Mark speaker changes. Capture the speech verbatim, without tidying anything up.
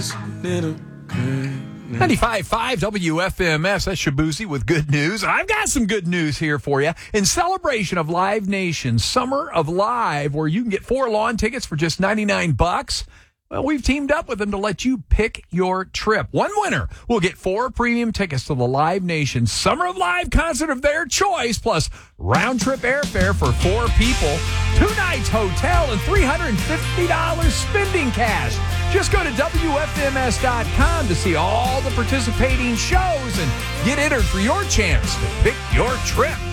Speaker 1: ninety-five point five W F M S, that's Shabuzi with good news. I've got some good news here for you. In celebration of Live Nation's Summer of Live, where you can get four lawn tickets for just ninety-nine bucks, well, we've teamed up with them to let you pick your trip. One winner will get four premium tickets to the Live Nation Summer of Live concert of their choice, plus round-trip airfare for four people, two nights hotel, and three hundred fifty dollars spending cash. Just go to W F M S dot com to see all the participating shows and get entered for your chance to pick your trip.